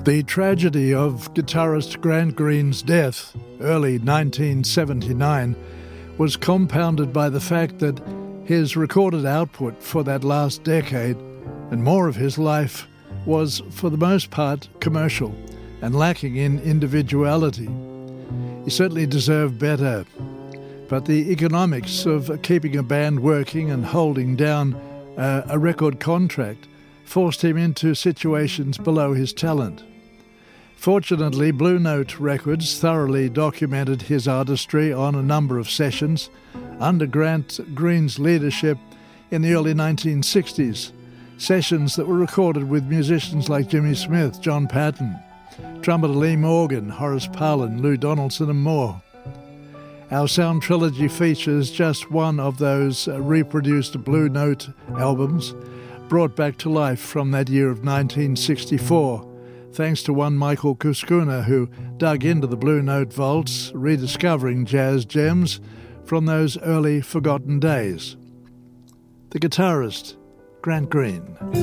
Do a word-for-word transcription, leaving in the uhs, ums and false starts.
The tragedy of guitarist Grant Green's death, early nineteen seventy-nine, was compounded by the fact that his recorded output for that last decade and more of his life was, for the most part, commercial and lacking in individuality. He certainly deserved better, but the economics of keeping a band working and holding down uh, a record contract forced him into situations below his talent. Fortunately, Blue Note Records thoroughly documented his artistry on a number of sessions under Grant Green's leadership in the early nineteen sixties, sessions that were recorded with musicians like Jimmy Smith, John Patton, trumpeter Lee Morgan, Horace Parlan, Lou Donaldson and more. Our sound trilogy features just one of those uh, reproduced Blue Note albums brought back to life from that year of nineteen sixty-four, thanks to one Michael Kuskuna, who dug into the Blue Note vaults, rediscovering jazz gems from those early forgotten days. The guitarist, Grant Green.